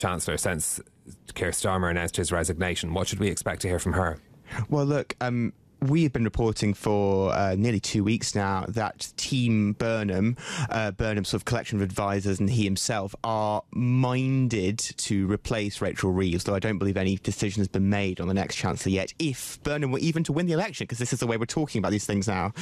Chancellor since Keir Starmer announced his resignation. What should we expect to hear from her? Well, look, we've been reporting for nearly 2 weeks now that Team Burnham, Burnham's sort of collection of advisors and he himself, are minded to replace Rachel Reeves, though I don't believe any decision has been made on the next Chancellor yet, if Burnham were even to win the election, because this is the way we're talking about these things now.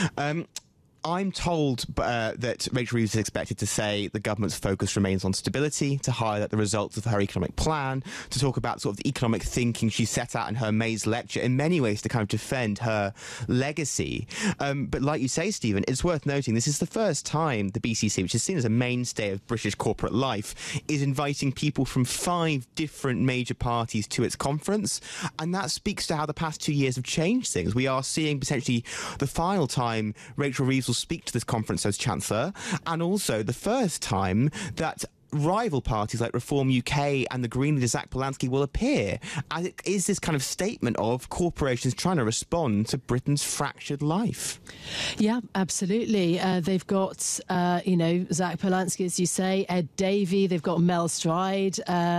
I'm told that Rachel Reeves is expected to say the government's focus remains on stability, to highlight the results of her economic plan, to talk about sort of the economic thinking she set out in her May's lecture, in many ways to kind of defend her legacy. But like you say, Stephen, it's worth noting this is the first time the BCC, which is seen as a mainstay of British corporate life, is inviting people from 5 different major parties to its conference. And that speaks to how the past 2 years have changed things. We are seeing potentially the final time Rachel Reeves will speak to this conference as Chancellor, and also the first time that rival parties like Reform UK and the Green leader Zach Polanski will appear. And it is this kind of statement of corporations trying to respond to Britain's fractured life. Yeah, absolutely. They've got, Zach Polanski, as you say, Ed Davey. They've got Mel Stride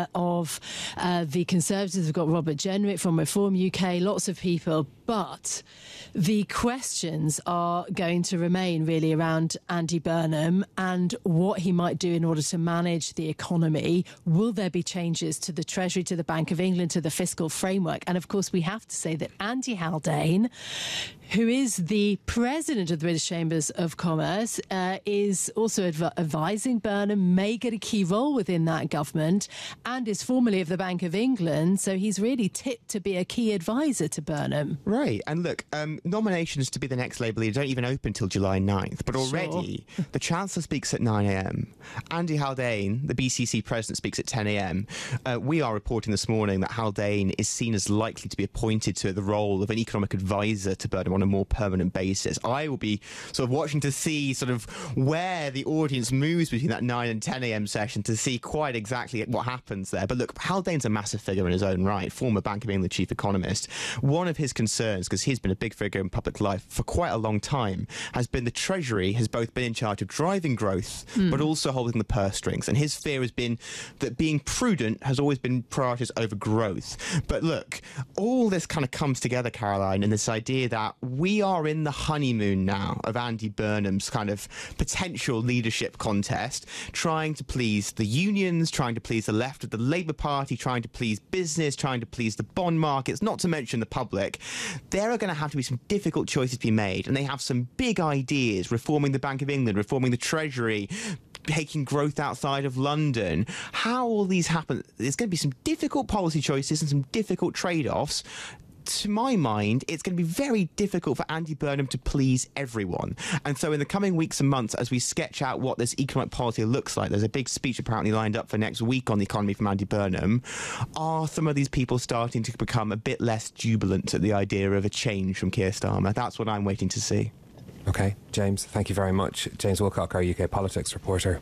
of the Conservatives. They've got Robert Jenrick from Reform UK, lots of people. But the questions are going to remain really around Andy Burnham and what he might do in order to manage the economy. Will there be changes to the Treasury, to the Bank of England, to the fiscal framework? And of course, we have to say that Andy Haldane, who is the president of the British Chambers of Commerce, is also advising Burnham, may get a key role within that government, and is formerly of the Bank of England. So he's really tipped to be a key advisor to Burnham. Right. And look, nominations to be the next Labour leader don't even open till July 9th. But already, the Chancellor speaks at 9 a.m. Andy Haldane, the BCC president, speaks at 10 a.m. We are reporting this morning that Haldane is seen as likely to be appointed to the role of an economic advisor to Burnham on a more permanent basis. I will be sort of watching to see sort of where the audience moves between that 9 and 10 a.m. session to see quite exactly what happens there. But look, Haldane's a massive figure in his own right, former Bank of England chief economist. One of his concerns, because he's been a big figure in public life for quite a long time, has been the Treasury has both been in charge of driving growth, but also holding the purse strings. And his fear has been that being prudent has always been priorities over growth. But look, all this kind of comes together, Caroline, in this idea that we are in the honeymoon now of Andy Burnham's kind of potential leadership contest, trying to please the unions, trying to please the left of the Labour Party, trying to please business, trying to please the bond markets, not to mention the public. There are going to have to be some difficult choices to be made, and they have some big ideas, reforming the Bank of England, reforming the Treasury, taking growth outside of London. How will these happen? There's going to be some difficult policy choices and some difficult trade-offs. To my mind, it's going to be very difficult for Andy Burnham to please everyone. And so in the coming weeks and months, as we sketch out what this economic policy looks like, there's a big speech apparently lined up for next week on the economy from Andy Burnham. Are some of these people starting to become a bit less jubilant at the idea of a change from Keir Starmer? That's what I'm waiting to see. OK, James, thank you very much. James Wilcock, our UK politics reporter.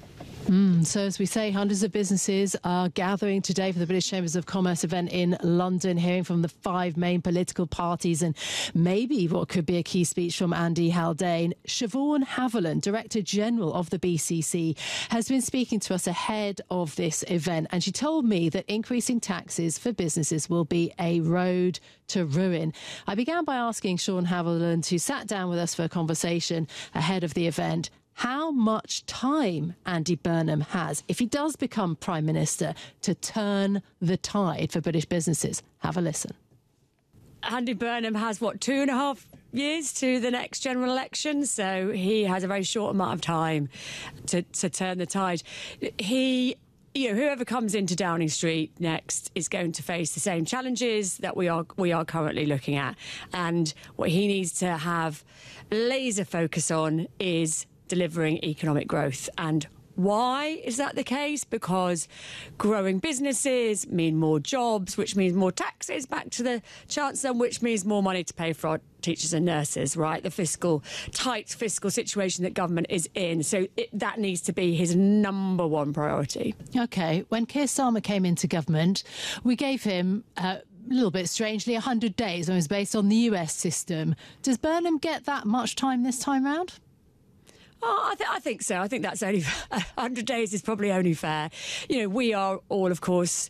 So as we say, hundreds of businesses are gathering today for the British Chambers of Commerce event in London, hearing from the 5 main political parties and maybe what could be a key speech from Andy Haldane. Siobhan Haviland, Director General of the BCC, has been speaking to us ahead of this event, and she told me that increasing taxes for businesses will be a road to ruin. I began by asking Siobhan Haviland, who sat down with us for a conversation ahead of the event, how much time Andy Burnham has, if he does become Prime Minister, to turn the tide for British businesses. Have a listen. Andy Burnham has, 2.5 years to the next general election, so he has a very short amount of time to turn the tide. Whoever comes into Downing Street next is going to face the same challenges that we are currently looking at. And what he needs to have laser focus on is delivering economic growth. And why is that the case? Because growing businesses mean more jobs, which means more taxes back to the Chancellor, which means more money to pay for our teachers and nurses, right? The tight fiscal situation that government is in. So that needs to be his number one priority. OK, when Keir Starmer came into government, we gave him a little bit strangely 100 days, and it was based on the US system. Does Burnham get that much time this time round? Oh, I think so. I think that's only 100 days is probably only fair. We are all, of course,